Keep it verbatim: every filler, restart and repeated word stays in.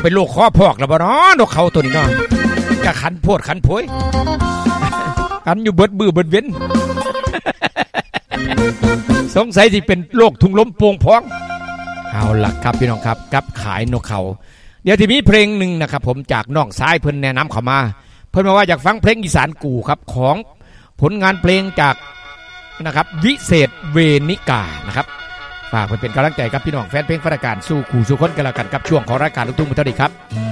เป็นโรคคอพอกแล้วบ่เนาะนกเขาตัวนี้เนาะจะขันโพดขันโผยขันอยู่เบิดบื้อเบิดเว้นสงสัยที่เป็นโรคถุงลมโป่งพองเอาล่ะครับพี่น้องครับกับขายนกเขาเดี๋ยวที่มีเพลงหนึ่งนะครับผมจากน้องซ้ายเพิ่นแนะนำเข้ามาเพิ่นมาว่าอยากฟังเพลงอีสานกูครับของผลงานเพลงจากนะครับวิเศษเวนิกานะครับฝากเพื่อเป็นกำลังใจกับพี่น้องแฟนเพลงฟังการสู้ขู่สู้คนกันแล้วกันกับช่วงของรายการลูกทุ่งมุทดิครับ